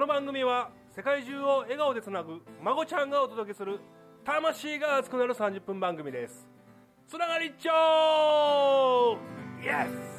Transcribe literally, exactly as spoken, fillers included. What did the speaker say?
番組は世界中を笑顔でつなぐまごちゃんがお届けする魂が熱くなるさんじゅっぷん番組です。つながりっちょーイエス